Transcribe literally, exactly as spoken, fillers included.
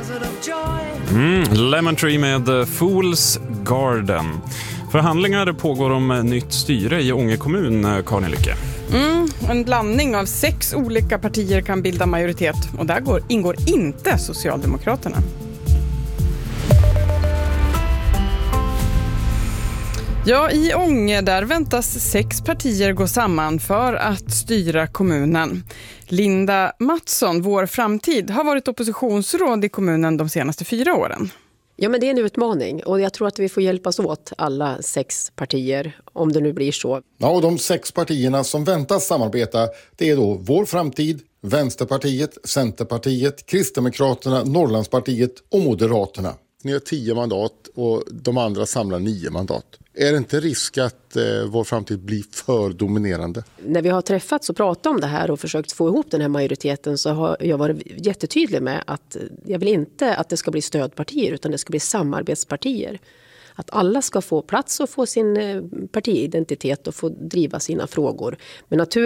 Mm, Lemon Tree med Fool's Garden. Förhandlingar pågår om nytt styre i Ånge kommun, Karin Lycke. Mm, en blandning av sex olika partier kan bilda majoritet och där går, ingår inte Socialdemokraterna. Ja, i Ånge där väntas sex partier gå samman för att styra kommunen. Linda Mattsson, Vår framtid, har varit oppositionsråd i kommunen de senaste fyra åren. Ja, men det är en utmaning och jag tror att vi får hjälpas åt alla sex partier om det nu blir så. Ja, och de sex partierna som väntas samarbeta, det är då Vår framtid, Vänsterpartiet, Centerpartiet, Kristdemokraterna, Norrlandspartiet och Moderaterna. Ni har tio mandat och de andra samlar nio mandat. Är det inte risk att eh, Vår framtid blir för dominerande? När vi har träffats och pratat om det här och försökt få ihop den här majoriteten så har jag varit jättetydlig med att jag vill inte att det ska bli stödpartier utan det ska bli samarbetspartier. Att alla ska få plats och få sin partiidentitet och få driva sina frågor. Men naturligtvis